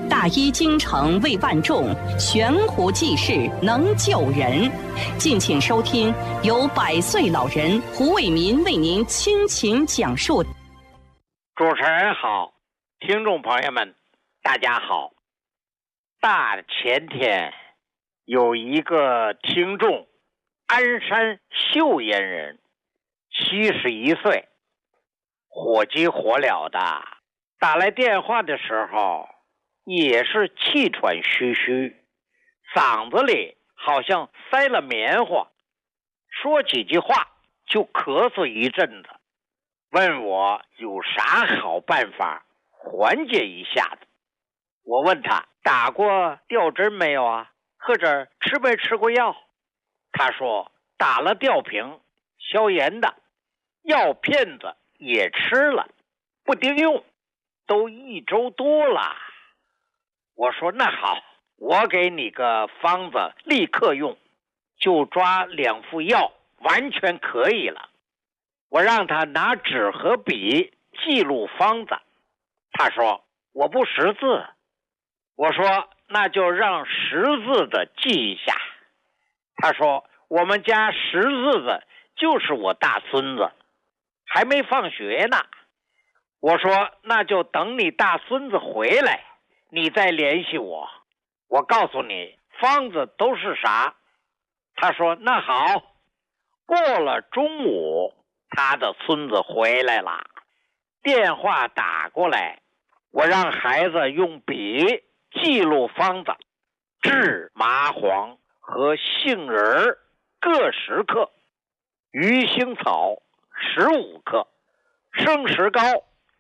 大医精诚为万众，悬壶济世能救人。敬请收听由100岁老人胡伟民为您倾情讲述。 主持人好，听众朋友们，大家好。大前天有一个听众，鞍山秀岩人，71岁，火急火燎的打来电话的时候，也是气喘吁吁，嗓子里好像塞了棉花，说几句话就咳嗽一阵子，问我有啥好办法缓解一下子。我问他打过吊针没有啊，或者吃没吃过药。他说打了吊瓶，消炎的，药片子也吃了，不顶用，都1周多了。我说那好，我给你个方子，立刻用，就抓2副药，完全可以了。我让他拿纸和笔记录方子，他说我不识字。我说那就让识字的记一下。他说我们家识字的就是我大孙子，还没放学呢。我说那就等你大孙子回来，你再联系我，我告诉你方子都是啥。他说那好。过了中午，他的孙子回来了，电话打过来，我让孩子用笔记录方子，炙麻黄和杏仁各10克，鱼腥草15克，生石膏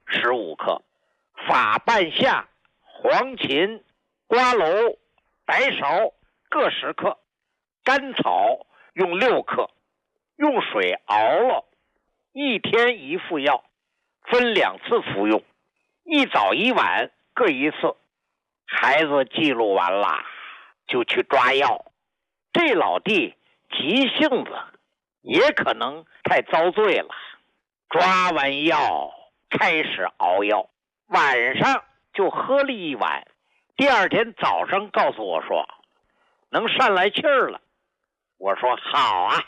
15克，法半夏、黄芩、瓜蒌、白芍各10克，甘草用6克，用水熬了，1天1副药，分2次服用，一早一晚各1次。孩子记录完了就去抓药。这老弟急性子，也可能太遭罪了，抓完药开始熬药，晚上就喝了1碗，第二天早上告诉我说能上来气儿了。我说好啊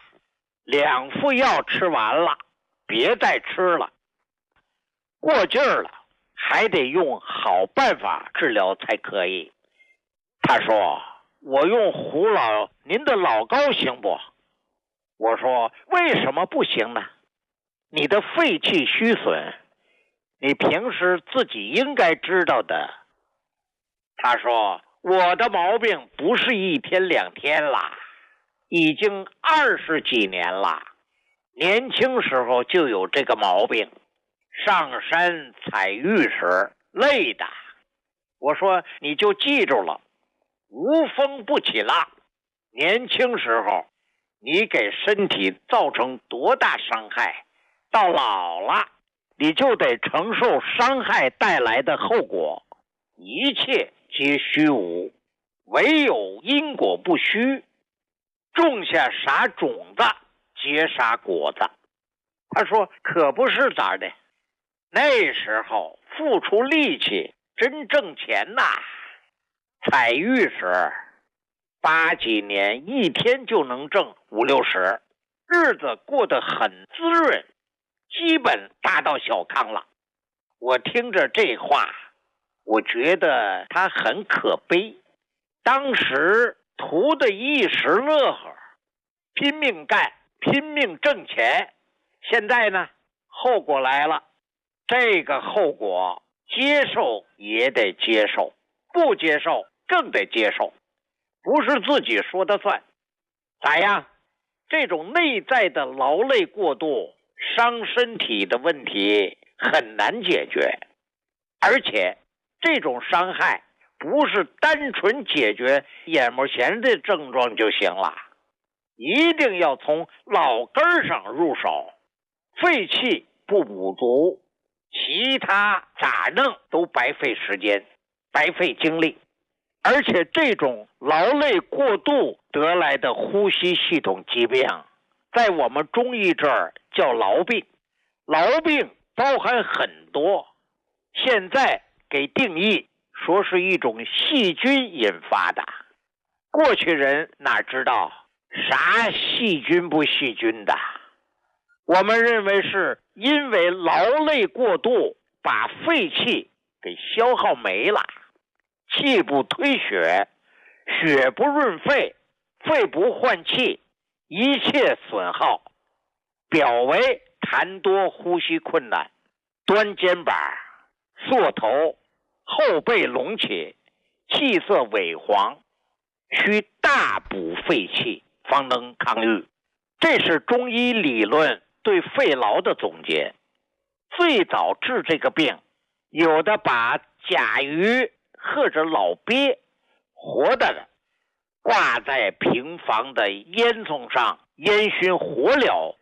，2副药吃完了，别再吃了，过劲儿了还得用好办法治疗才可以。他说我用胡老您的老膏行不？我说为什么不行呢？你的肺气虚损，你平时自己应该知道的。他说我的毛病不是1天2天了，已经20几年了，年轻时候就有这个毛病，上山采玉时累的。我说你就记住了，无风不起浪，年轻时候你给身体造成多大伤害，到老了你就得承受伤害带来的后果，一切皆虚无，唯有因果不虚，种下啥种子结啥果子。他说可不是咋的，那时候付出力气真挣钱呐。采玉时80几年1天就能挣50-60，日子过得很滋润，基本达到小康了。我听着这话，我觉得他很可悲，当时图的一时乐呵，拼命干，拼命挣钱，现在呢后果来了，这个后果接受也得接受，不接受更得接受，不是自己说的算。咋样？这种内在的劳累过度伤身体的问题很难解决，而且这种伤害不是单纯解决眼目前的症状就行了，一定要从老根上入手。肺气不补足，其他咋弄都白费时间，白费精力。而且这种劳累过度得来的呼吸系统疾病，在我们中医这儿叫痨病。痨病包含很多，现在给定义说是一种细菌引发的。过去人哪知道啥细菌不细菌的，我们认为是因为劳累过度把肺气给消耗没了，气不推血，血不润肺，肺不换气，一切损耗，表为痰多呼吸困难，端肩膀，缩头，后背隆起，气色萎黄，需大补肺气方能抗愈。这是中医理论对肺痨的总结。最早治这个病，有的把甲鱼或者老鳖活的挂在平房的烟囱上烟熏火燎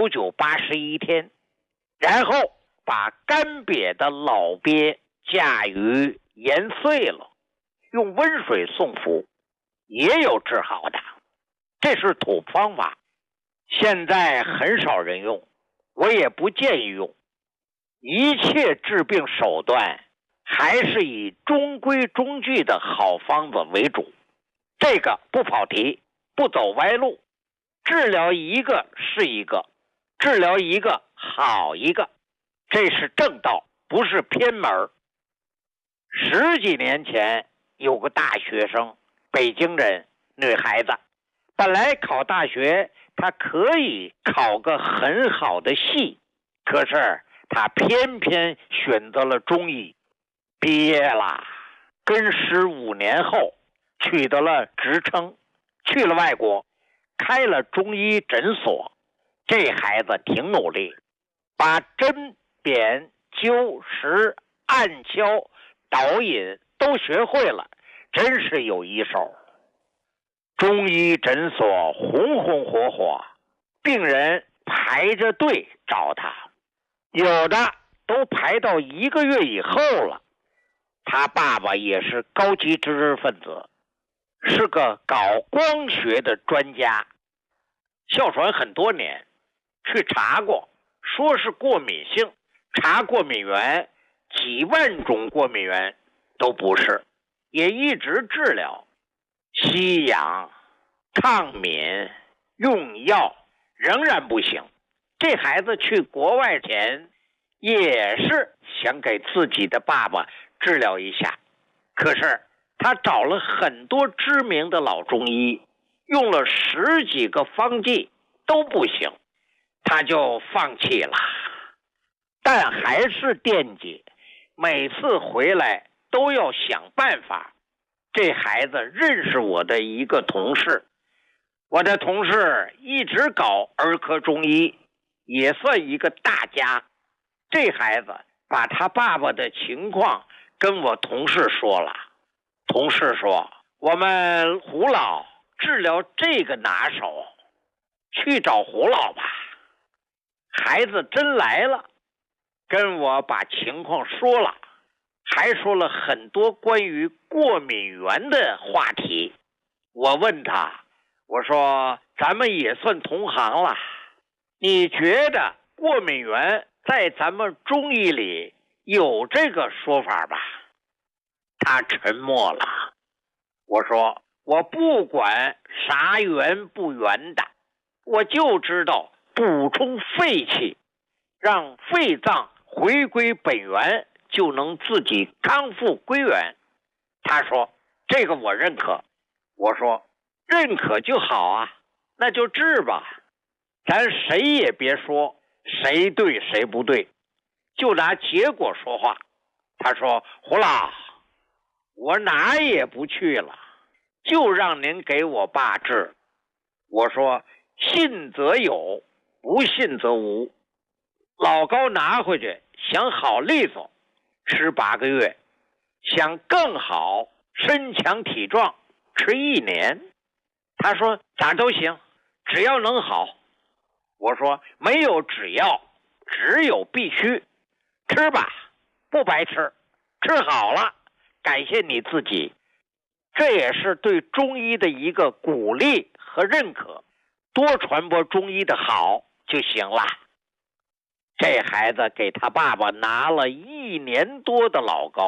99、81天，然后把干瘪的老鳖甲鱼研碎了，用温水送服，也有治好的。这是土方法，现在很少人用，我也不建议用。一切治病手段还是以中规中矩的好方子为主，这个不跑题，不走歪路，治疗一个是一个，治疗一个好一个，这是正道，不是偏门。10几年前有个大学生，北京人，女孩子，本来考大学她可以考个很好的系，可是她偏偏选择了中医，毕业了，跟15年后取得了职称，去了外国，开了中医诊所。这孩子挺努力，把针砭灸石按敲导引都学会了，真是有一手。中医诊所红红火火，病人排着队找他，有的都排到1个月以后了。他爸爸也是高级知识分子，是个搞光学的专家，哮喘很多年，去查过，说是过敏性，查过敏源，几万种过敏源都不是，也一直治疗，吸氧、抗敏、用药，仍然不行。这孩子去国外前也是想给自己的爸爸治疗一下，可是他找了很多知名的老中医，用了10几个方剂都不行，他就放弃了。但还是惦记，每次回来都要想办法。这孩子认识我的一个同事，我的同事一直搞儿科中医，也算一个大家。这孩子把他爸爸的情况跟我同事说了，同事说我们胡老治疗这个拿手，去找胡老吧。孩子真来了，跟我把情况说了，还说了很多关于过敏源的话题。我问他，我说咱们也算同行了，你觉得过敏源在咱们中医里有这个说法吧？他沉默了。我说我不管啥源不源的，我就知道补充肺气，让肺脏回归本源，就能自己康复归元。他说这个我认可。我说认可就好啊，那就治吧，咱谁也别说谁对谁不对，就拿结果说话。他说胡老，我哪也不去了，就让您给我爸治。我说信则有，不信则无。老高拿回去，想好利索，吃8个月；想更好，身强体壮，吃1年。他说咋都行，只要能好。我说没有只要，只有必须。吃吧，不白吃，吃好了，感谢你自己。这也是对中医的一个鼓励和认可，多传播中医的好就行了。这孩子给他爸爸拿了1年多的老高，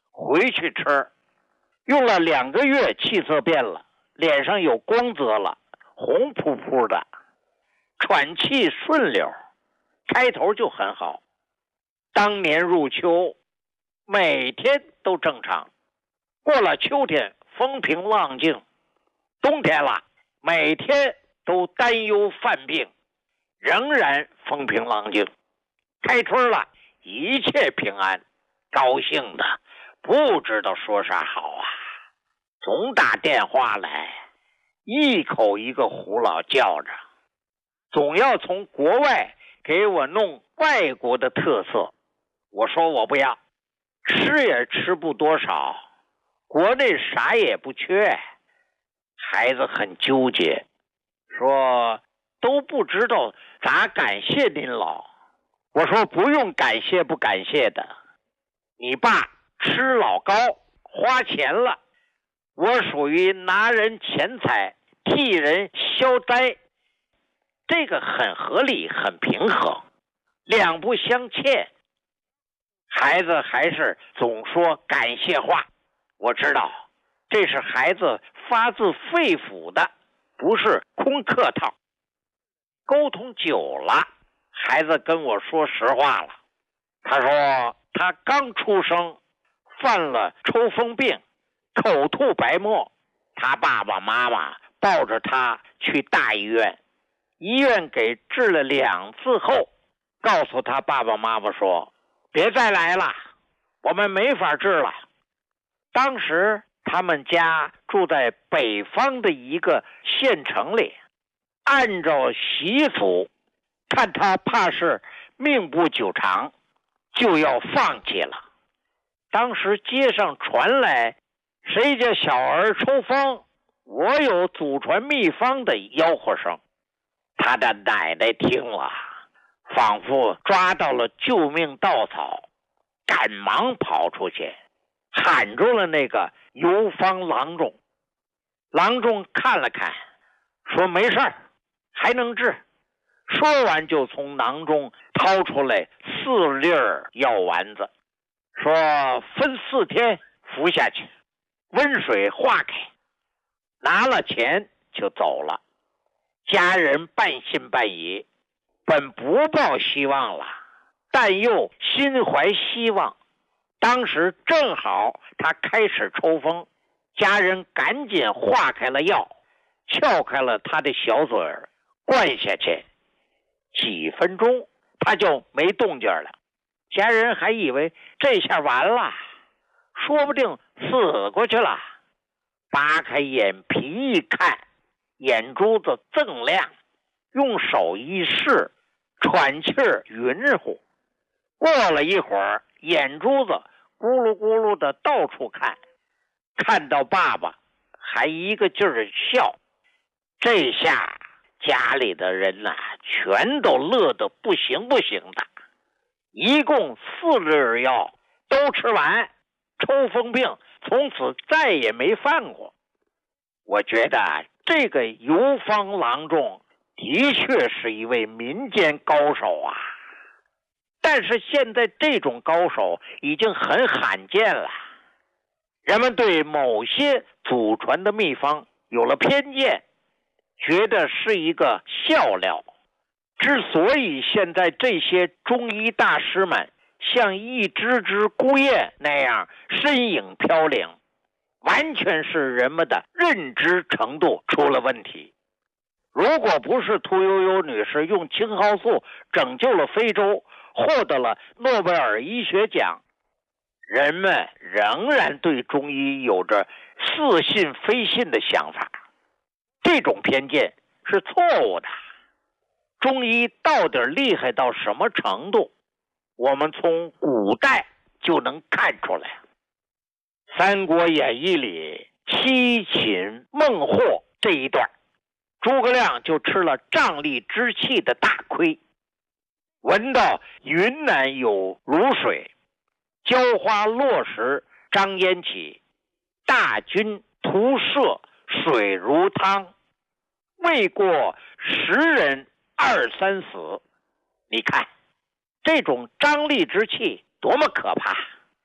回去吃。用了2个月，气色变了，脸上有光泽了，红扑扑的，喘气顺溜，开头就很好。当年入秋，每天都正常。过了秋天，风平浪静。冬天了，每天都担忧犯病，仍然风平浪静。开春了，一切平安，高兴的不知道说啥好啊。总打电话来，一口一个胡老叫着，总要从国外给我弄外国的特色。我说我不要，吃也吃不多少，国内啥也不缺。孩子很纠结，说都不知道咋感谢您老。我说不用感谢不感谢的，你爸吃老高花钱了，我属于拿人钱财替人消灾，这个很合理很平衡，两不相欠。孩子还是总说感谢话，我知道这是孩子发自肺腑的，不是空客套。沟通久了，孩子跟我说实话了。他说他刚出生，犯了抽风病，口吐白沫，他爸爸妈妈抱着他去大医院，医院给治了2次后，告诉他爸爸妈妈说别再来了，我们没法治了。当时他们家住在北方的一个县城里，按照习俗，看他怕是命不久长，就要放弃了。当时街上传来谁家小儿抽风，我有祖传秘方的吆喝声。他的奶奶听了，仿佛抓到了救命稻草，赶忙跑出去喊住了那个游方郎中。郎中看了看，说没事儿，还能治。说完就从囊中掏出来4粒药丸子，说分4天服下去，温水化开。拿了钱就走了。家人半信半疑，本不抱希望了，但又心怀希望。当时正好他开始抽风，家人赶紧化开了药，撬开了他的小嘴儿，灌下去。几分钟他就没动静了，家人还以为这下完了，说不定死过去了。扒开眼皮一看，眼珠子锃亮，用手一试，喘气儿匀乎。过了一会儿，眼珠子咕噜咕噜的到处看，看到爸爸还一个劲儿笑。这下家里的人全都乐得不行不行的。一共4粒药都吃完，抽风病从此再也没犯过。我觉得这个游方郎中的确是一位民间高手啊，但是现在这种高手已经很罕见了。人们对某些祖传的秘方有了偏见，觉得是一个笑料。之所以现在这些中医大师们像一只只孤雁那样身影飘零，完全是人们的认知程度出了问题。如果不是屠呦呦女士用青蒿素拯救了非洲，获得了诺贝尔医学奖，人们仍然对中医有着似信非信的想法。这种偏见是错误的。中医到底厉害到什么程度，我们从古代就能看出来。《三国演义》里七擒孟获这一段，诸葛亮就吃了瘴疠之气的大亏。闻到云南有卤水，浇花落时张烟起，大军徒涉水如汤，未过10人2、3死。你看这种张力之气多么可怕，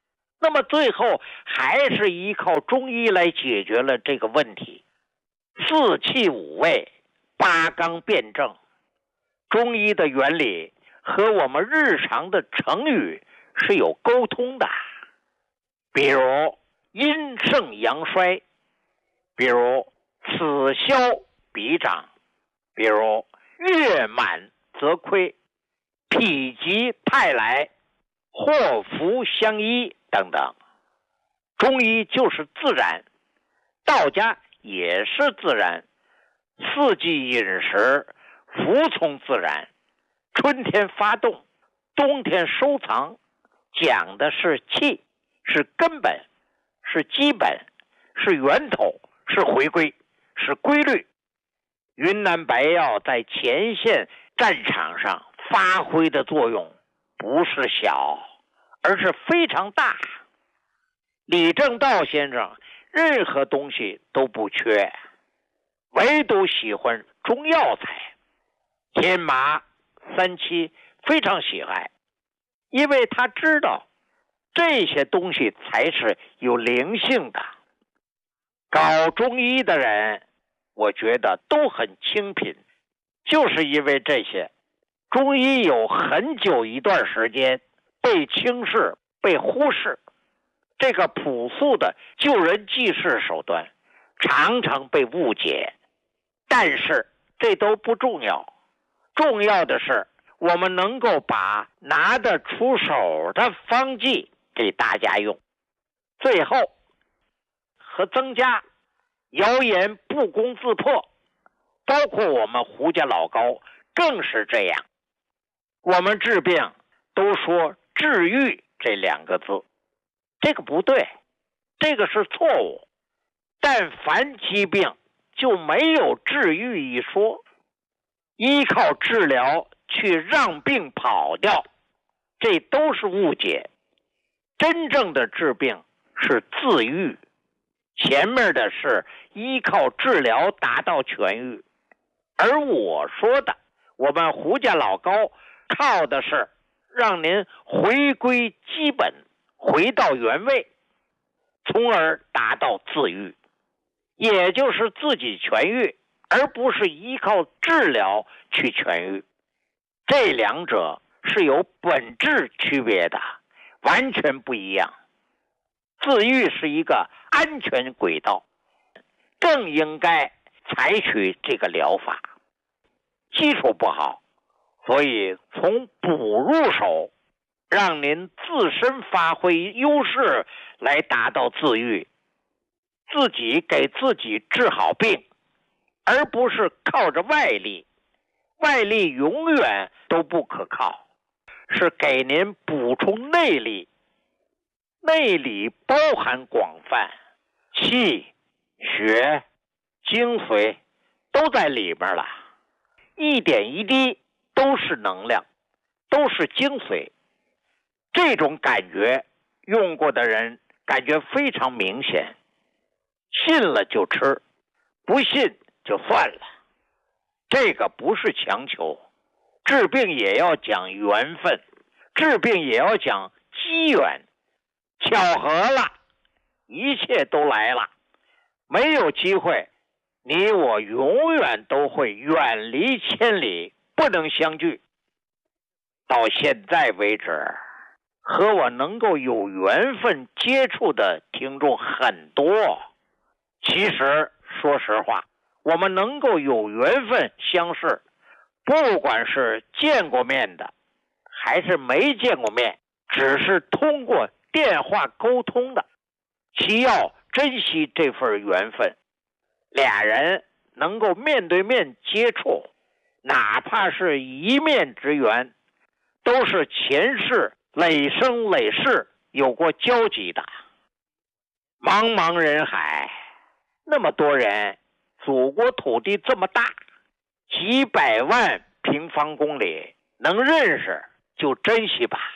那么最后还是依靠中医来解决了这个问题。四气五味，八纲辩证，中医的原理和我们日常的成语是有沟通的。比如阴盛阳衰，比如此消彼长，比如月满则亏，否极泰来，祸福相依等等。中医就是自然，道家也是自然，四季饮食服从自然，春天发动，冬天收藏，讲的是气，是根本，是基本，是源头，是回归，是规律。云南白药在前线战场上发挥的作用不是小，而是非常大。李政道先生任何东西都不缺，唯独喜欢中药材。天麻、三七非常喜爱，因为他知道这些东西才是有灵性的。搞中医的人，我觉得都很清贫，就是因为这些。中医有很久一段时间被轻视、被忽视，这个朴素的救人济世手段常常被误解，但是这都不重要。重要的是我们能够把拿得出手的方剂给大家用。最后和增加谣言不攻自破，包括我们胡家老高更是这样。我们治病都说治愈这两个字，这个不对，这个是错误。但凡疾病就没有治愈一说，依靠治疗去让病跑掉，这都是误解。真正的治病是自愈，前面的是依靠治疗达到痊愈，而我说的我们胡家老高靠的是让您回归基本，回到原位，从而达到自愈，也就是自己痊愈，而不是依靠治疗去痊愈。这两者是有本质区别的，完全不一样。自愈是一个安全轨道，更应该采取这个疗法。基础不好，所以从补入手，让您自身发挥优势来达到自愈，自己给自己治好病，而不是靠着外力。外力永远都不可靠，是给您补充内力。内里包含广泛，气、血、精髓都在里边了，一点一滴都是能量，都是精髓。这种感觉用过的人感觉非常明显，信了就吃，不信就算了。这个不是强求，治病也要讲缘分，治病也要讲机缘。巧合了，一切都来了，没有机会，你我永远都会远离千里，不能相聚。到现在为止，和我能够有缘分接触的听众很多。其实说实话，我们能够有缘分相识，不管是见过面的还是没见过面，只是通过电话沟通的，其要珍惜这份缘分。俩人能够面对面接触，哪怕是一面之缘，都是前世累生累世有过交集的。茫茫人海，那么多人，祖国土地这么大，几百万平方公里，能认识就珍惜吧。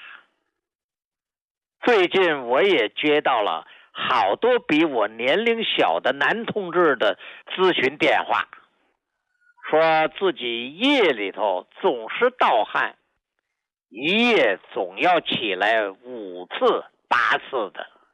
最近我也接到了好多比我年龄小的男同志的咨询电话，说自己夜里头总是盗汗，一夜总要起来5次8次的。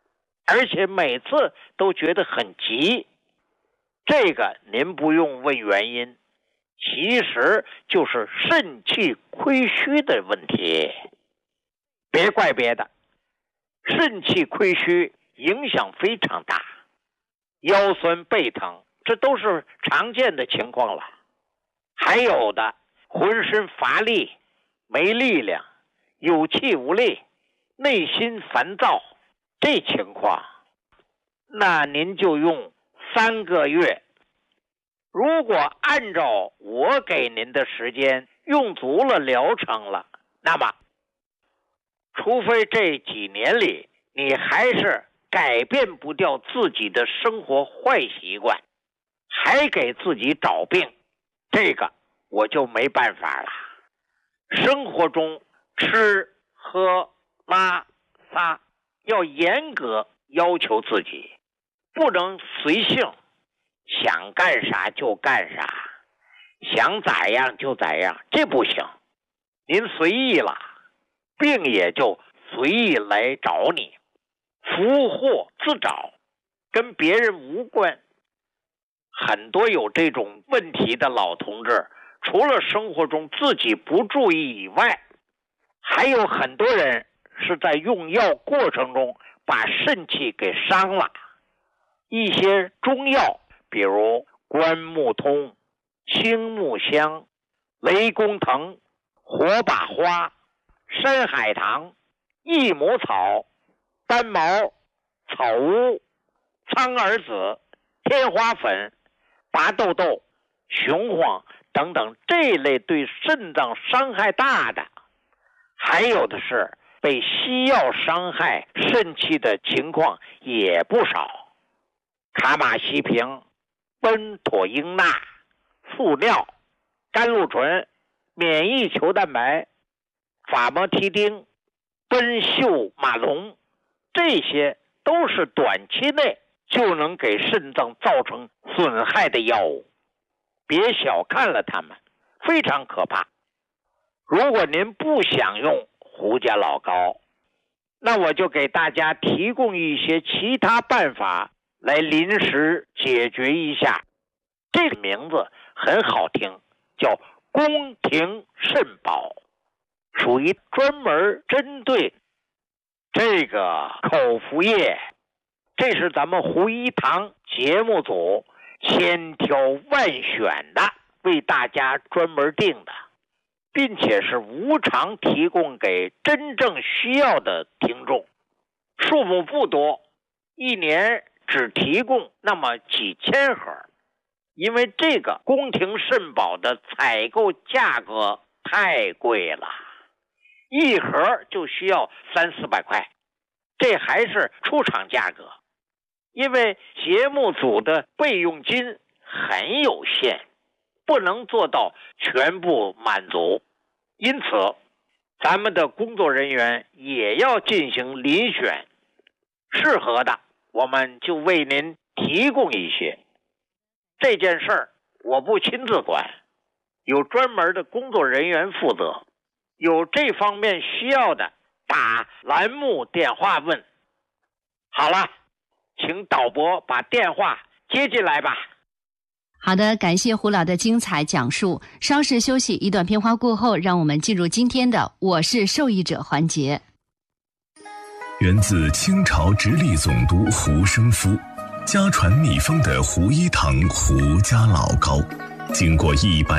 而且每次都觉得很急。这个您不用问原因，其实就是肾气亏虚的问题。别怪别的，肾气亏虚影响非常大，腰酸背疼，这都是常见的情况了。还有的浑身乏力，没力量，有气无力，内心烦躁，这情况，那您就用3个月。如果按照我给您的时间用足了疗程了，那么除非这几年里你还是改变不掉自己的生活坏习惯，还给自己找病，这个我就没办法了。生活中吃喝拉撒要严格要求自己，不能随性，想干啥就干啥，想咋样就咋样，这不行。您随意了，病也就随意来找你，福祸自找，跟别人无关。很多有这种问题的老同志，除了生活中自己不注意以外，还有很多人是在用药过程中把肾气给伤了。一些中药，比如关木通、青木香、雷公藤、火把花、山海棠、益母草、丹毛、草乌、苍耳子、天花粉、拔豆豆、雄黄等等，这类对肾脏伤害大的，还有的是被西药伤害肾气的情况也不少。卡马西平、苯妥英钠、塑料、甘露醇、免疫球蛋白、法摩提丁、苯溴马龙，这些都是短期内就能给肾脏造成损害的药物，别小看了它们，非常可怕。如果您不想用胡家老膏，那我就给大家提供一些其他办法来临时解决一下。这个名字很好听，叫宫廷肾宝，属于专门针对这个口服液。这是咱们胡一堂节目组千挑万选的，为大家专门定的，并且是无偿提供给真正需要的听众，数目不多，一年只提供那么几千盒。因为这个宫廷肾宝的采购价格太贵了，一盒就需要300-400块，这还是出厂价格。因为节目组的备用金很有限，不能做到全部满足，因此咱们的工作人员也要进行遴选，适合的我们就为您提供一些。这件事儿我不亲自管，有专门的工作人员负责，有这方面需要的打栏目电话问。好了，请导播把电话接进来吧。 好的，感谢胡老的精彩讲述。稍事休息，一段片花过后，让我们进入今天的我是受益者环节。 源自清朝直隶总督胡生夫，家传秘方的胡一堂胡家老膏，经过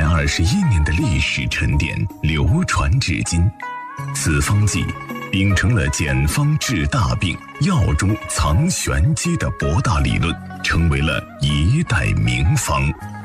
121年的历史沉淀，流传至今。此方剂秉承了简方治大病、药中藏玄机的博大理论，成为了一代名方。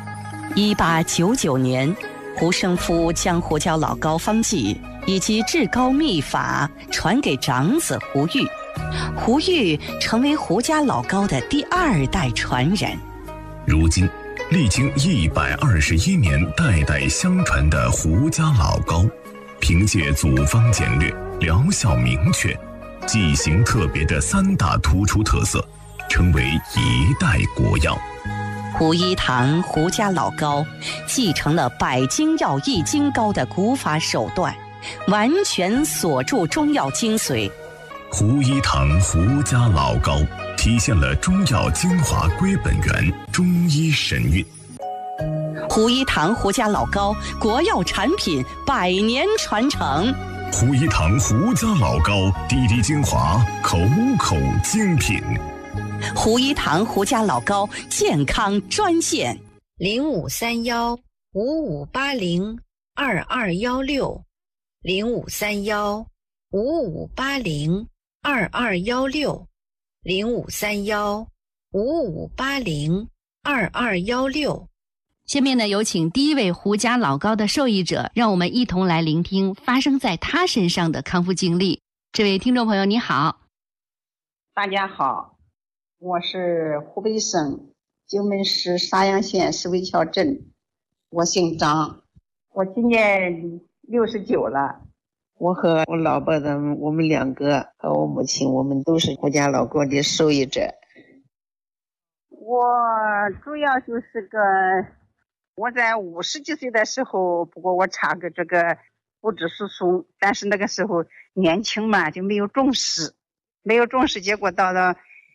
1899年，胡生夫将胡椒老膏方剂以及治膏秘法传给长子胡玉，胡玉成为胡家老膏的第2代传人。 如今历经121年代代相传的胡家老膏，凭借组方简略、疗效明确、剂型特别的3大突出特色，成为一代国药。 胡一堂胡家老膏继承了百精药易筋膏的古法手段，完全锁住中药精髓。 胡一堂胡家老膏体现了中药精华归本源，中医神韵。 胡一堂胡家老高，国药产品100年传承。 胡一堂胡家老高，滴滴精华，口口精品。 胡一堂胡家老高健康专线 053155802216，053155802216。下面呢，有请第一位胡家老高的受益者，让我们一同来聆听发生在他身上的康复经历。这位听众朋友你好。 大家好，我是湖北省荆门市沙洋县石围桥镇，我姓张，我今年69了。我和我老婆我们2个和我母亲，我们都是胡家老高的受益者。我主要就是我在50几岁的时候，不过我查个这个骨质疏松，但是那个时候年轻嘛，就没有重视，结果到了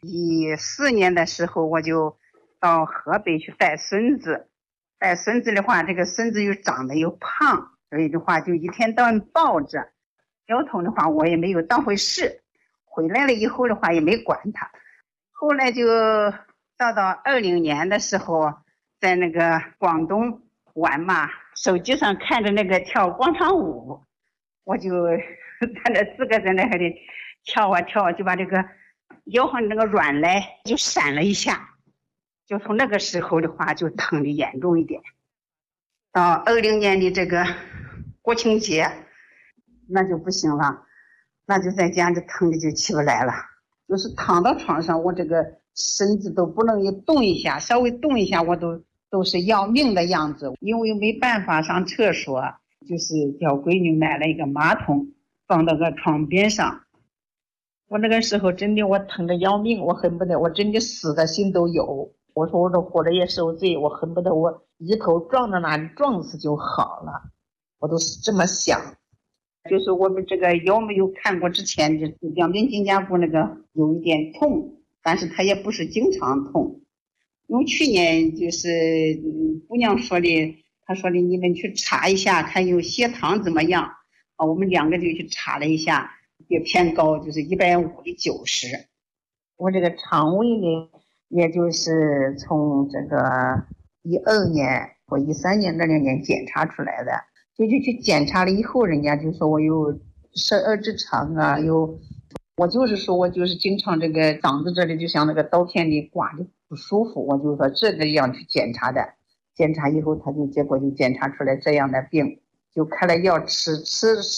14年的时候，我就到河北去带孙子的话，这个孙子又长得又胖，所以的话就一天到晚抱着，腰痛的话我也没有当回事，回来了以后的话也没管他。后来就到20年的时候，在那个广东玩嘛，手机上看着那个跳广场舞，我就在那自个在那里跳啊跳啊，就把这个腰上那个软来就闪了一下，就从那个时候的话就疼的严重一点。到20年的这个国庆节，那就不行了，那就在家里疼的就起不来了，就是躺到床上，我这个身子都不能动一下，稍微动一下我都是要命的样子。因为没办法上厕所，就是叫闺女买了一个马桶放到个床边上。我那个时候真的我疼得要命，我恨不得我真的死的心都有。我说我这活着也受罪，我恨不得我一头撞到哪里撞死就好了，我都是这么想。就是我们这个腰没有看过之前，就两边肩胛骨那个有一点痛，但是它也不是经常痛。因为去年就是姑娘说的，她说的你们去查一下看有血糖怎么样啊，我们2个就去查了一下，也偏高，就是150的90。我这个肠胃呢，也就是从这个12年或13年那2年检查出来的，就去检查了以后，人家就说我有12指肠啊，我就是说我就是经常这个嗓子这里就像那个刀片里刮的不舒服，我就说这个样去检查的，检查以后结果就检查出来这样的病，就开了药吃了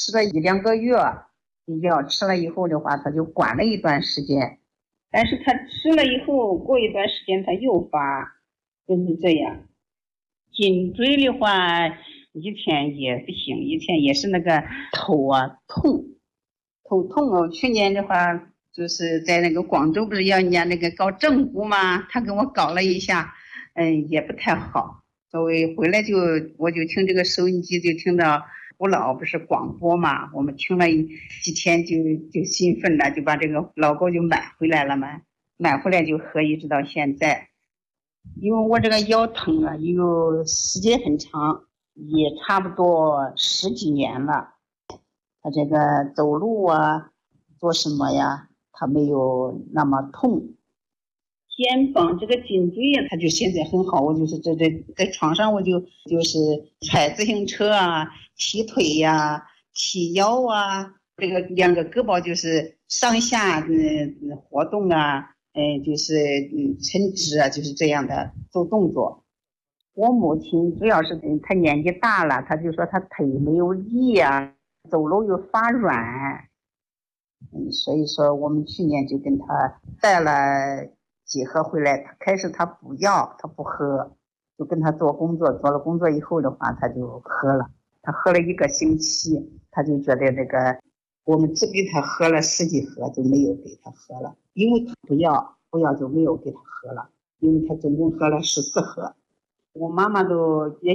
1-2个月，药吃了以后的话他就管了一段时间，但是他吃了以后过一段时间他又发，就是这样。颈椎的话以前也不行，以前也是那个头痛哦。去年的话就是在那个广州不是要人家那个搞正骨吗，他给我搞了一下，也不太好。所以回来我就听这个收音机，就听到我老不是广播嘛，我们听了几天就兴奋了，就把这个老高就买回来了嘛，买回来就喝一直到现在。因为我这个腰疼啊，有时间很长，也差不多10几年了。他这个走路啊做什么呀，他没有那么痛。肩膀这个颈椎呀，他就现在很好。我就是在床上，我就是踩自行车啊，踢腿呀，踢腰啊，这个2个胳膊就是上下活动啊，就是伸直啊，就是这样的做动作。我母亲主要是她年纪大了，她就说她腿没有力啊，走路又发软，所以说我们去年就跟她带了几盒回来。开始她不要，她不喝，就跟她做了工作以后的话，她就喝了。她喝了1个星期，她就觉得这个我们只给她喝了10几盒，就没有给她喝了，因为她不要就没有给她喝了，因为她总共喝了14盒。我妈妈都也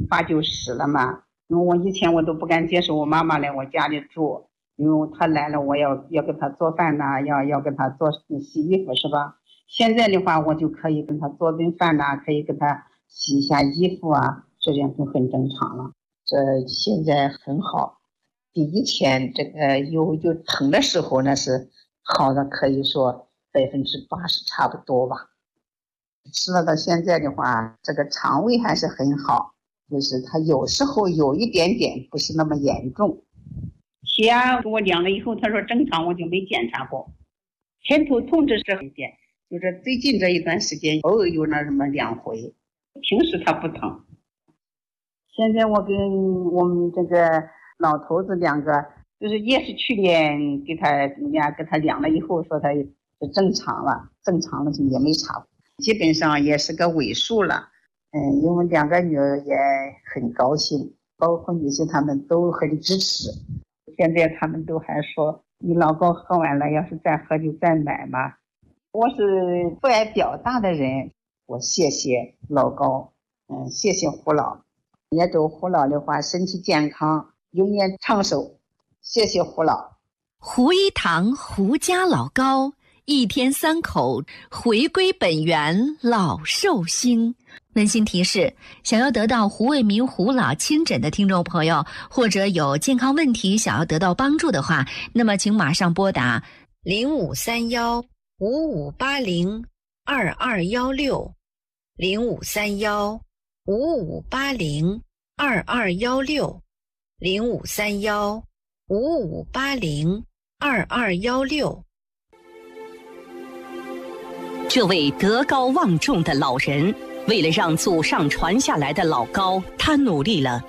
8、90了嘛，因为我以前我都不敢接受我妈妈来我家里住，因为她来了我要给她做饭呐，要跟她做洗衣服是吧？ 现在的话，我就可以跟他做顿饭呐，可以给他洗一下衣服啊，这样就很正常了。这现在很好，比以前这个有疼的时候那是好的，可以说80%差不多吧。吃了到现在的话，这个肠胃还是很好，就是他有时候有一点点，不是那么严重。血压给我量了以后，他说正常，我就没检查过。前头痛着是一点，就是最近这一段时间偶尔有那什么2回，平时他不疼。现在我跟我们这个老头子2个，就是也是去年给他量了以后，说他是正常了就也没查，基本上也是个尾数了。因为2个女儿也很高兴，包括女婿他们都很支持。现在他们都还说，你老公喝完了，要是再喝就再买嘛。我是不爱表达的人，我谢谢老高，谢谢胡老，也祝胡老的话身体健康，永远长寿。谢谢胡老。 胡一堂胡家老高，一天3口，回归本源，老寿星。温馨提示：想要得到胡卫民胡老亲诊的听众朋友，或者有健康问题想要得到帮助的话，那么请马上拨打0531-5580-2216 0531-5580-2216 0531-5580-2216。 这位德高望重的老人，为了让祖上传下来的老高，他努力了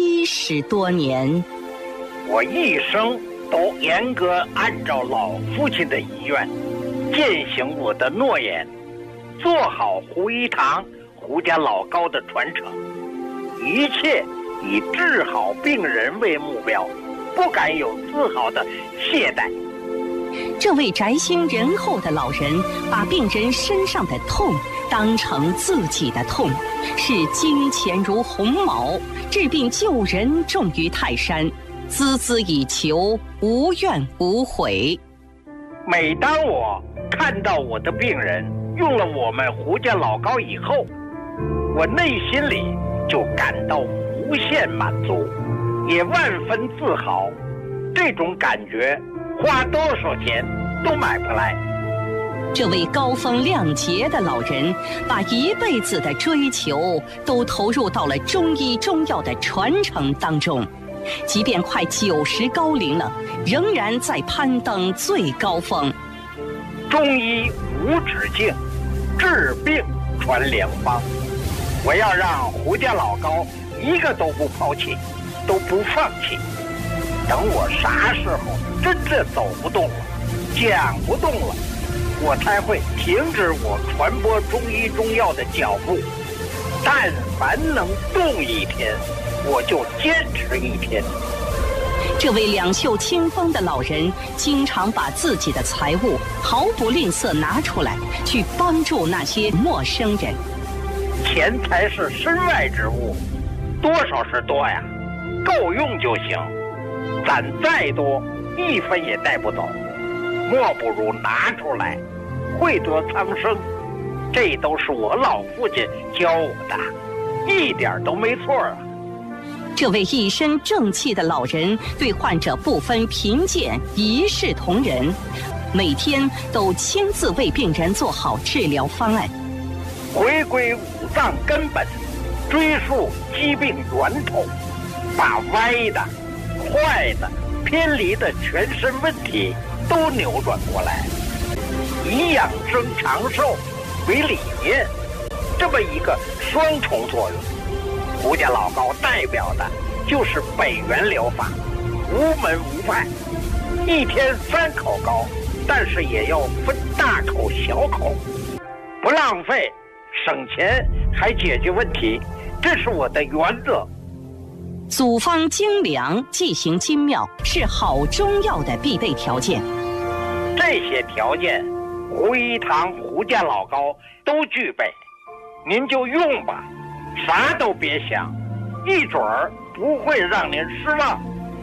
70多年。 我一生都严格按照老父亲的遗愿，践行我的诺言，做好胡一堂胡家老高的传承，一切以治好病人为目标，不敢有丝毫的懈怠。 这位宅心仁厚的老人，把病人身上的痛当成自己的痛，视金钱如鸿毛，治病救人重于泰山，孜孜以求，无怨无悔。 每当我看到我的病人用了我们胡家老高以后，我内心里就感到无限满足，也万分自豪。这种感觉花多少钱都买不来。 这位高风亮节的老人，把一辈子的追求都投入到了中医中药的传承当中，即便快90高龄了，仍然在攀登最高峰。 中医无止境，治病传良方。我要让胡家老高一个都不抛弃，都不放弃。等我啥时候真正走不动了，讲不动了，我才会停止我传播中医中药的脚步。但凡能动一天，我就坚持一天。 这位两袖清风的老人，经常把自己的财物毫不吝啬拿出来，去帮助那些陌生人。 钱财是身外之物，多少是多呀，够用就行。攒再多，1分也带不走，莫不如拿出来，惠泽苍生。这都是我老父亲教我的，一点都没错啊。 这位一身正气的老人，对患者不分贫贱，一视同仁，每天都亲自为病人做好治疗方案。 回归五脏根本，追溯疾病源头，把歪的、坏的、偏离的全身问题都扭转过来，以养生长寿为理念，这么一个双重作用。胡家老高代表的就是北元疗法，无门无派，一天3口高，但是也要分大口小口，不浪费，省钱还解决问题，这是我的原则。 组方精良，剂行精妙，是好中药的必备条件。 这些条件，胡一堂胡家老高都具备，您就用吧，啥都别想，一准儿不会让您失望。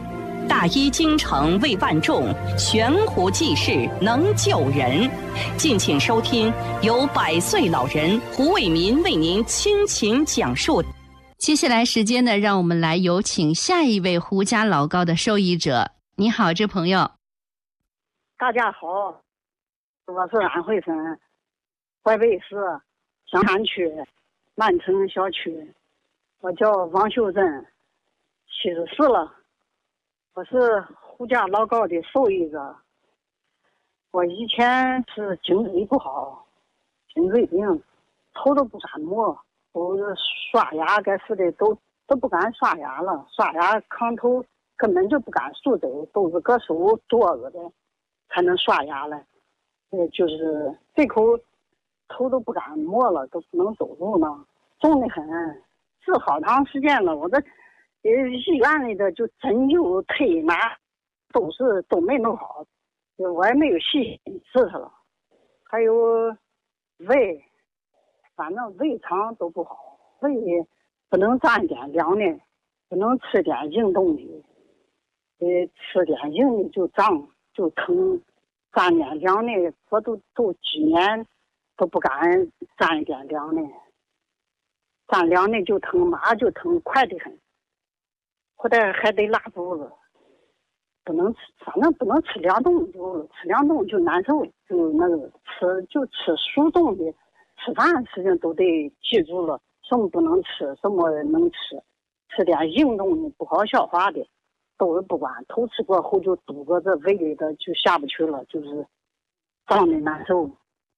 大医精诚为万众，悬壶济世能救人。敬请收听由100岁老人胡卫民为您倾情讲述。 接下来时间呢，让我们来有请下一位胡家老高的受益者。你好，这朋友。 大家好，我是安徽省淮北市湘潭区曼城小区，我叫王秀珍，74了，我是胡家老高的受益者。我以前是颈椎不好，颈椎病，头都不敢摸，都是刷牙该是的都不敢刷牙了，刷牙炕头根本就不敢竖走，都是搁手坐着的才能刷牙了。就是这口头都不敢摸了，都不能走路呢，重得很，治好长时间了。我这医院里的就针灸推拿都没弄好，我也没有细心治它了。还有胃，反正胃肠都不好，胃不能沾点凉的，不能吃点硬东西，吃点硬的就胀就疼，沾点凉的我都几年都不敢沾一点凉的，沾凉的就疼，马上就疼，快得很，后来还得拉肚子，不能吃，反正不能吃凉东西，吃凉东西就难受，就那个吃熟东西，吃饭事情都得记住了，什么不能吃，什么能吃，吃点硬东西不好消化的都是不管，头吃过后就堵个这胃里的就下不去了，就是胀的难受。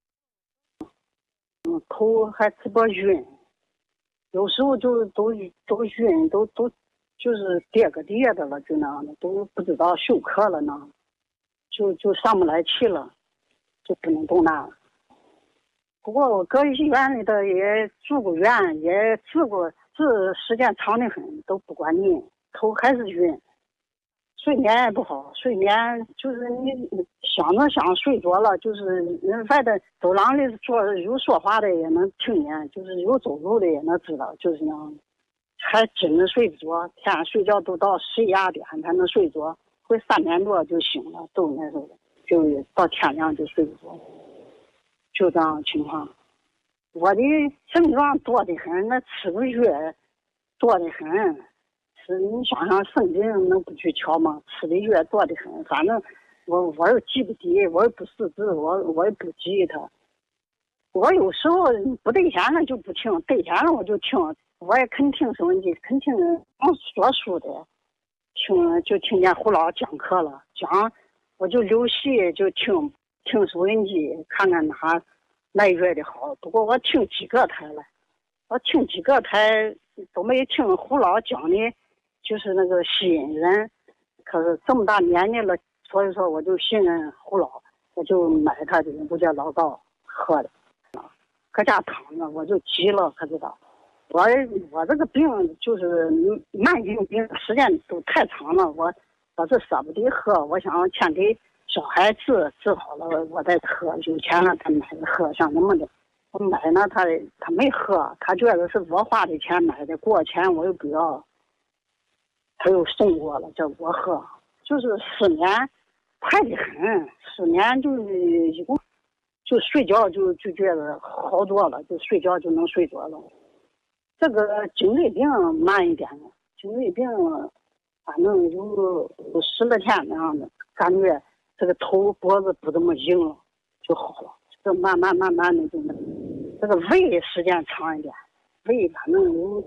头还吃过晕，有时候就都晕，都就是跌个跌的了，就那样的，都不知道休克了呢，就上不来气了，就不能动弹了。不过我搁医院里的也住过院，也治过，治时间长得很，都不管你，头还是晕，睡眠也不好，睡眠就是你想睡着了，就是人外的走廊里有说话的也能听见，就是有走路的也能知道，就是那样，还真的睡不着，天睡觉都到11、12点才能睡着，会3点多就醒了，都那时候就到天亮就睡不着，就这样情况。我的症状多得很，那吃个药多得很，是你想想生病能不去瞧吗？吃的药多得很，反正我又记不得，我也不识字，我也不记它。我有时候不对闲了就不听，对闲了我就听，我也肯听收音机，肯听说书的，就听见胡老讲课了，讲我就留戏就听收音机，看看哪月的好。不过我听几个台了，我听几个台都没听胡老讲的，就是那个吸引人。可是这么大年纪了，所以说我就信任胡老，我就买他的胡家老高喝的，搁家躺着我就急了，可知道。我这个病就是慢性病，时间都太长了，我是舍不得喝，我想先给小孩治好了我再喝，有钱了他买着喝，像那么的。我买呢他没喝，他觉得是我花的钱买的，过钱我又不要，他又送我了，叫我喝，就是失眠快得很，失眠就是一共就睡觉就觉得好多了，就睡觉就能睡着了。这个颈椎病慢一点了，颈椎病反正有10来天那样的，感觉这个头脖子不这么硬了就好了，这慢慢的就这个胃时间长一点，胃反正有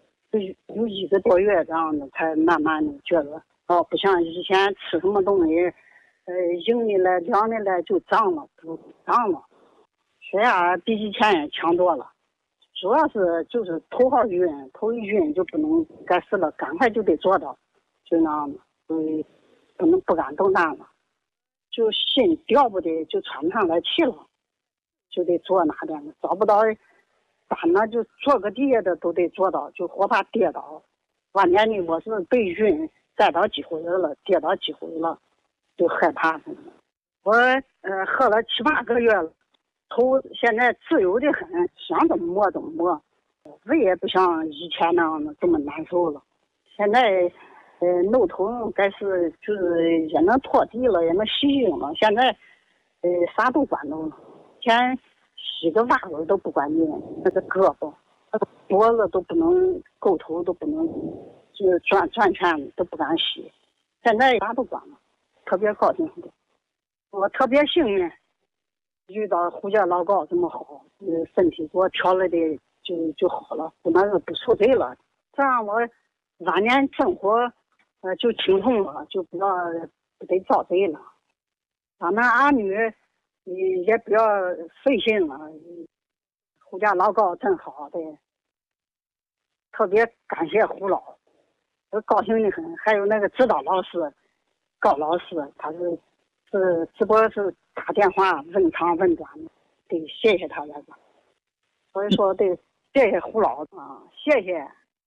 1个多月这样的，才慢慢的觉得不像以前吃什么东西硬的了凉的了就胀了，不胀了，血压比以前也强多了。主要是就是头好晕，头一晕就不能该死了，赶快就得做到，就那样的，不敢动弹了，就心调不得，就喘不上来气了，就得做哪点的，找不到反正就坐个地下的都得做到，就活怕跌倒。晚年呢，我是被晕栽倒几回了，跌倒几回了，就害怕。我喝了7、8个月了。头现在自由的很，想怎么摸怎么摸，胃也不像以前那样的这么难受了。现在弄头该是就是也能拖地了，也能洗净了。现在啥都管着了，前洗个袜子都不管你，那个胳膊、脖子都不能，够头都不能，就是转圈都不敢洗。现在啥都管了，特别高兴。我特别幸运，遇到胡家老高这么好，身体给我调了的就好了，不受罪了。这样我晚年生活就轻松了，就不得遭罪了。咱们儿女也不要费心了。胡家老高真好的，特别感谢胡老，我高兴的很。还有那个指导老师高老师，他是直播是打电话问长问短，得谢谢他来吧。所以说得谢谢胡老啊，谢谢。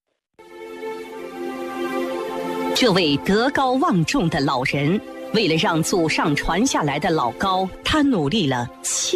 这位德高望重的老人，为了让祖上传下来的老高，他努力了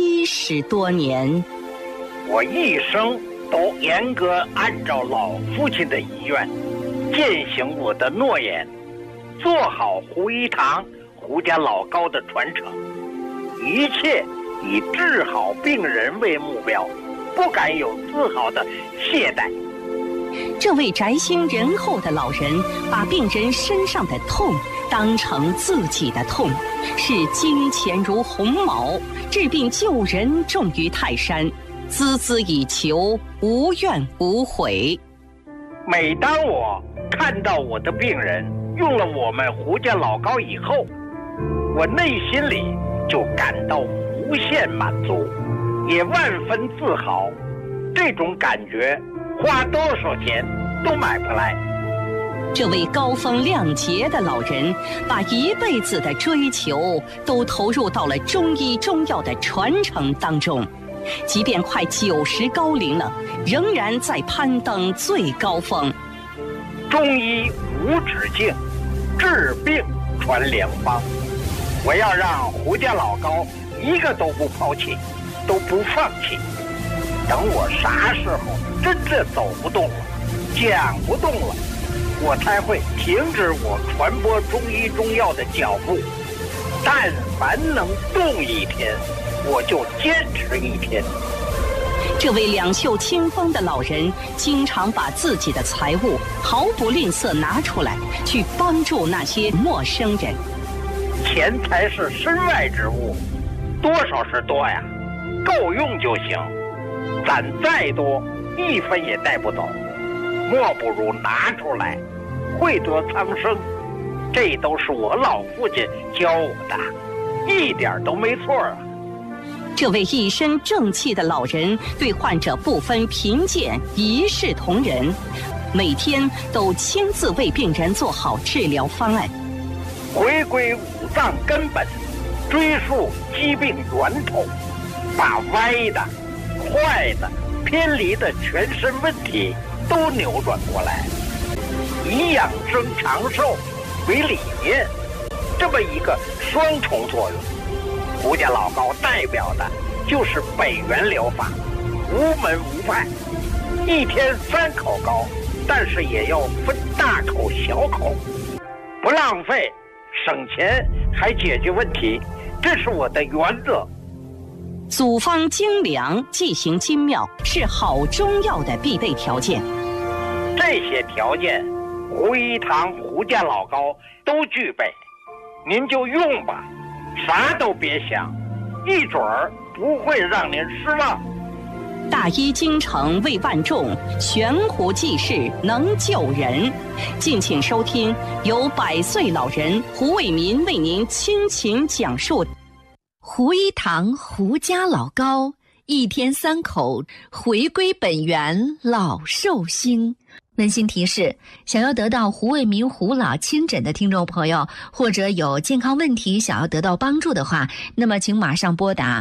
70多年。 我一生都严格按照老父亲的遗愿，践行我的诺言，做好胡一堂胡家老高的传承，一切以治好病人为目标，不敢有丝毫的懈怠。 这位宅心仁厚的老人，把病人身上的痛当成自己的痛，视金钱如鸿毛，治病救人重于泰山，孜孜以求，无怨无悔。 每当我看到我的病人用了我们胡家老高以后，我内心里就感到无限满足，也万分自豪。这种感觉花多少钱都买不来。 这位高风亮节的老人，把一辈子的追求都投入到了中医中药的传承当中，即便快90高龄了，仍然在攀登最高峰。 中医无止境，治病传良方。我要让胡家老高一个都不抛弃，都不放弃。等我啥时候真正走不动了，讲不动了，我才会停止我传播中医中药的脚步。但凡能动一天，我就坚持一天。 这位两袖清风的老人，经常把自己的财物毫不吝啬拿出来，去帮助那些陌生人。 钱财是身外之物，多少是多呀，够用就行。攒再多，1分也带不走，莫不如拿出来，惠得苍生。这都是我老父亲教我的，一点都没错啊。 这位一身正气的老人，对患者不分贫贱，一视同仁，每天都亲自为病人做好治疗方案， 回归五脏根本，追溯疾病源头，把歪的、坏的、偏离的全身问题都扭转过来，以养生长寿为理念，这么一个双重作用。胡家老高代表的就是北元疗法，无门无派，一天3口膏，但是也要分大口小口，不浪费，省钱还解决问题，这是我的原则。 组方精良，剂型精妙，是好中药的必备条件。 这些条件，胡一堂胡家老高都具备，您就用吧，啥都别想，一准儿不会让您失望。 大医精诚为万众，悬壶济世能救人。敬请收听由100岁老人胡卫民为您倾情讲述胡一堂胡家老高，一天3口，回归本源老寿星。温馨提示：想要得到胡卫民胡老亲诊的听众朋友，或者有健康问题想要得到帮助的话，那么请马上拨打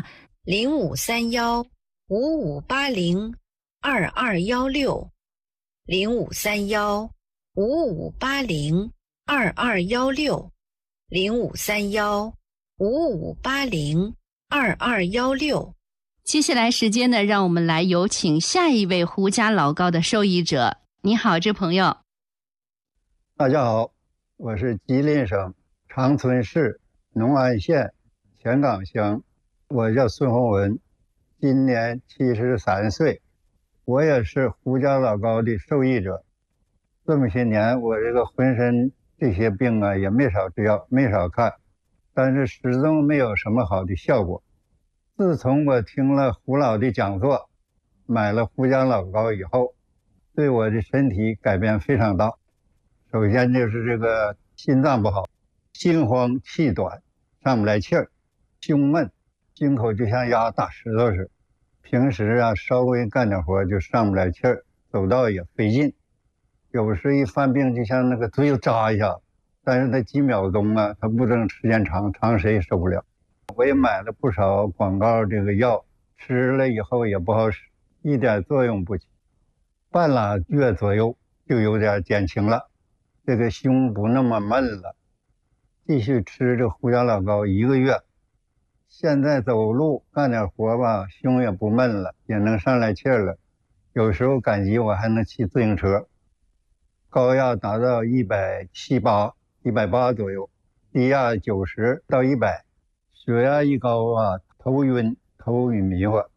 0531-5580-2216 0531-5580-2216 0531-5580-2216。 接下来时间呢，让我们来有请下一位胡家老高的受益者。你好，这朋友。 大家好， 我是吉林省长春市农安县前岗乡，我叫孙洪文，今年73岁，我也是胡家老高的受益者。这么些年，我这个浑身这些病啊也没少治药，没少看，但是始终没有什么好的效果。自从我听了胡老的讲座，买了胡家老高以后，对我的身体改变非常大。首先就是这个心脏不好，心慌气短，上不来气儿，胸闷，心口就像压大石头似的。平时啊稍微干点活就上不来气儿，走道也费劲，有时一犯病就像那个嘴扎一下，但是它几秒钟啊，它不能时间长，长谁也受不了。我也买了不少广告这个药，吃了以后也不好使，一点作用不起，半拉月左右就有点减轻了，这个胸不那么闷了。继续吃这胡家老高1个月，现在走路干点活吧，胸也不闷了，也能上来气儿了。有时候赶集我还能骑自行车，高压达到178、180左右，低压90到100。血压一高啊，头晕头晕迷糊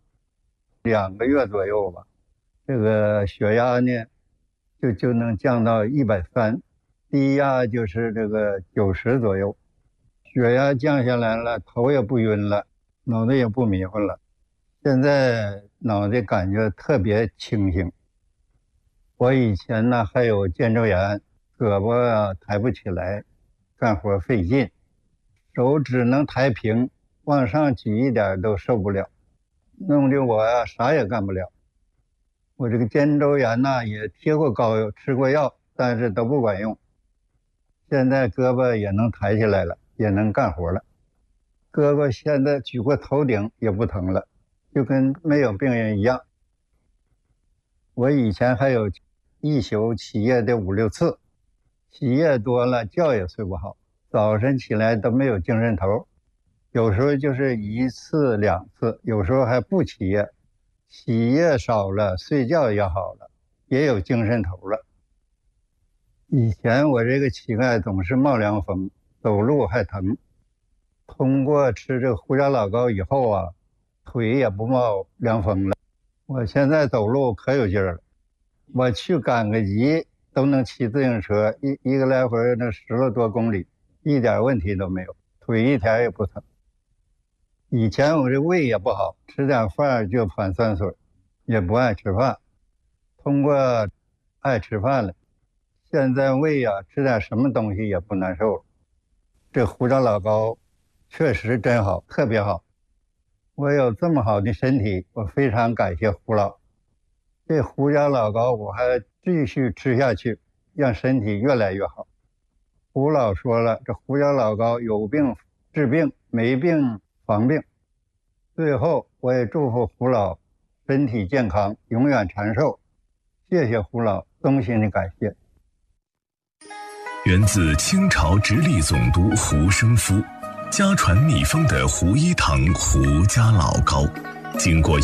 ，2个月左右吧，这个血压呢就能降到130，低压就是这个90左右。血压降下来了，头也不晕了，脑袋也不迷糊了，现在脑袋感觉特别清醒。我以前呢还有肩周炎，胳膊啊抬不起来，干活费劲，手只能抬平，往上举一点都受不了，弄得我呀啥也干不了。我这个肩周炎呢也贴过膏药，吃过药，但是都不管用。现在胳膊也能抬起来了，也能干活了，胳膊现在举过头顶也不疼了，就跟没有病人一样。我以前还有一宿起夜的5、6次，起夜多了觉也睡不好，早晨起来都没有精神头，有时候就是1次2次，有时候还不起夜，起夜少了，睡觉也好了，也有精神头了。以前我这个膝盖总是冒凉风，走路还疼，通过吃这个胡家老高以后啊，腿也不冒凉风了，我现在走路可有劲儿了，我去赶个集都能骑自行车，一个来回那10了多公里，一点问题都没有，腿一点也不疼。以前我这胃也不好，吃点饭就反酸水，也不爱吃饭，通过爱吃饭了，现在胃啊吃点什么东西也不难受了。这胡家老高确实真好，特别好。我有这么好的身体，我非常感谢胡老。这胡家老高我还继续吃下去，让身体越来越好。胡老说了，这胡家老高有病治病，没病防病。最后我也祝福胡老身体健康，永远长寿。谢谢胡老，衷心的感谢。 源自清朝直隶总督胡生夫，家传秘方的胡一堂胡家老高，经过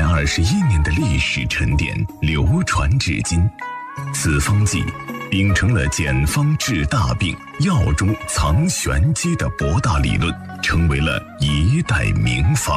121年的历史沉淀，流传至今。此方剂秉承了简方治大病、药中藏玄机的博大理论，成为了一代名方。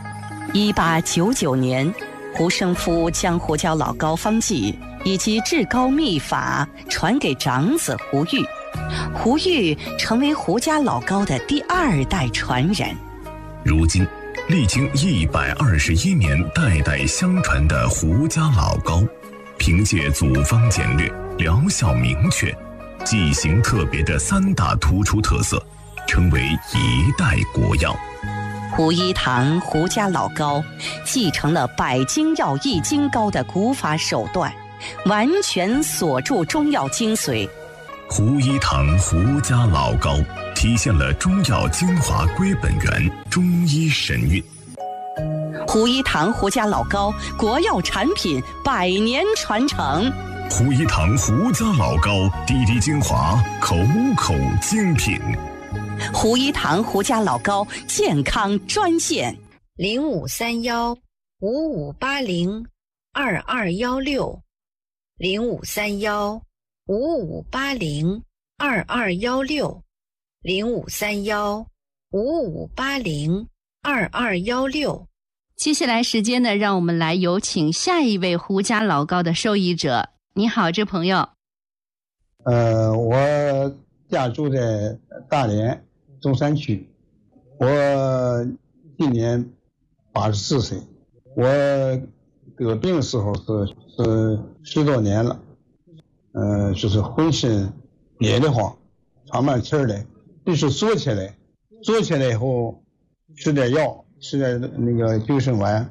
1899年，胡生夫将胡家老高方剂以及治高秘法传给长子胡玉，胡玉成为胡家老高的第2代传人。 如今历经121年代代相传的胡家老高，凭借组方简略、疗效明确、剂型特别的3大突出特色，成为一代国药。 胡一堂胡家老高继承了百金药易筋膏的古法手段，完全锁住中药精髓。 胡一堂胡家老高体现了中药精华归本源，中医神韵。 胡一堂胡家老高国药产品100年传承。 胡一堂胡家老高滴滴精华，口口精品。 胡一堂胡家老高健康专线 053155802216，053155802216。 2216053155802216。 接下来时间呢，让我们来有请下一位胡家老高的受益者。你好，这朋友。 我家住在大连中山区，我今年84岁，我得病的时候是10多年了，就是浑身憋得慌，喘不上气来，必须坐起来以后吃点药，吃点那个救生丸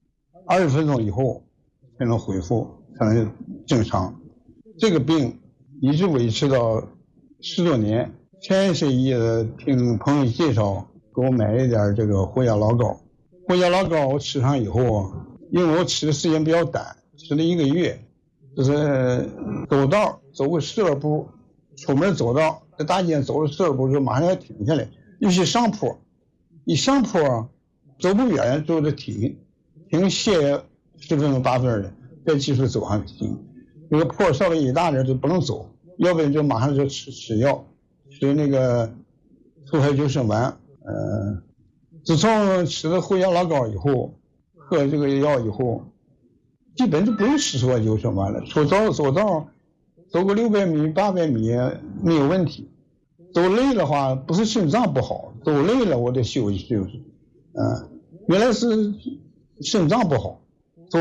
，20分钟以后才能恢复成正常。这个病一直维持到10多年。前些也听朋友介绍，给我买了点这个活药老膏。活药老膏我吃上以后，因为我吃的时间比较短，吃了1个月，就是走道走个12步，出门走道在大街走了12步就马上要停下来，尤其上坡，一上坡走不远就得停歇10分钟8分的，再继续走上停。这个坡稍微一大点就不能走，要不然就马上就吃药，吃那个促排救生丸。自从吃了活药老膏以后，喝这个药以后，基本就不用吃促排救生丸了。出道走道走个600米800米没有问题。走累的话，不是心脏不好，走累了我得休息。原来是心脏不好，走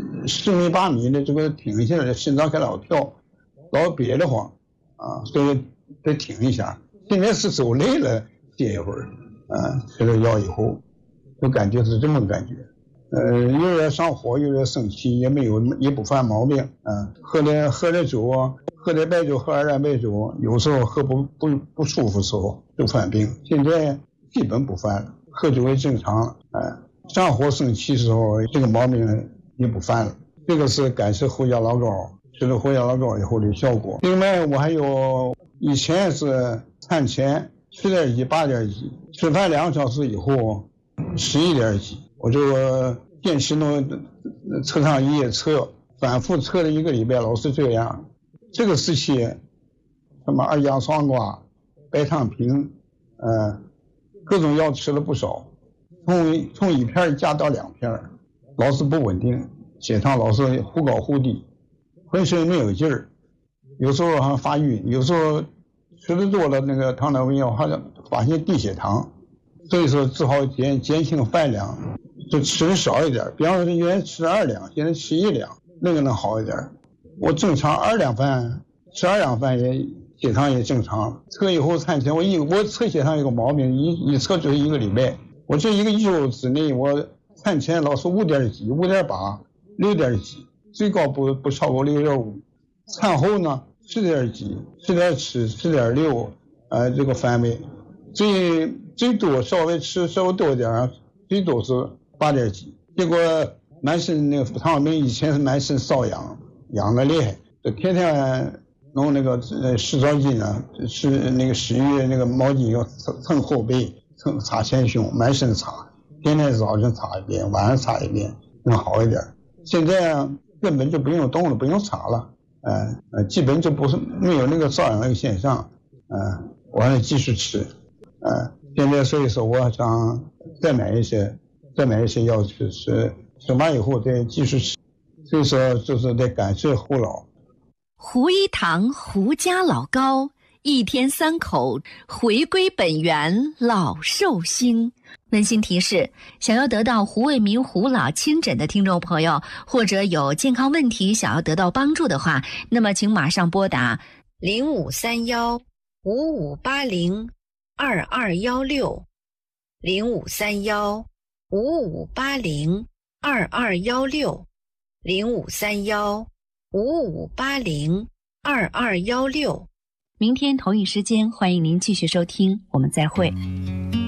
10米8米的这个停下来，心脏开老跳，老憋得慌所以得停一下。现在是走累了歇一会儿，吃了药以后就感觉是这么感觉。有点上火，有点生气，也不犯毛病。喝点酒，喝点白酒，喝2两白酒，有时候喝不舒服的时候就犯病。现在基本不犯了，喝酒也正常了。上火生气的时候，这个毛病也不犯了。这个是感谢活药老膏，吃了活药老膏以后的效果。另外我还有以前是餐前10点几8点几，吃饭2个小时以后11点几，我就坚持测上1测，反复测了1个礼拜，老是这样。这个时期什么2价双胍、白糖平，各种药吃了不少，从1片加到2片，老是不稳定，血糖老是忽高忽低，浑身没有劲儿，有时候还发晕，有时候吃的多了那个糖尿病药还发现低血糖，所以说只好减轻饭量，就吃的少一点。比方说原来吃2两，现在吃1两，那个能好一点。我正常2两饭，吃2两饭也血糖也正常。测以后餐前我测血糖有个毛病，一测就是1个礼拜。我这1个周之内，我餐前老是5点几、5点8、6点几，最高不超过6.5。餐后呢10点几、10点7、10点6，这个范围。最多稍微多点，最多是8点几。结果满身那个糖尿病以前是满身瘙痒，痒得厉害，就天天弄那个湿澡巾是那个湿浴那个毛巾要蹭后背，擦前胸，满身擦，天天早上擦一遍，晚上擦一遍，能好一点。现在根本就不用动了，不用擦了，基本就没有那个瘙痒那个现象，我还继续吃，现在所以说我想再买一些药去吃，吃完以后再继续吃，所以说就是得感谢胡老。 胡一堂胡家老高，1天3口，回归本源，老寿星。温馨提示：想要得到胡卫民胡老亲诊的听众朋友，或者有健康问题想要得到帮助的话，那么请马上拨打053155802216 053155802216 053155802216。明天同一时间，欢迎您继续收听，我们再会。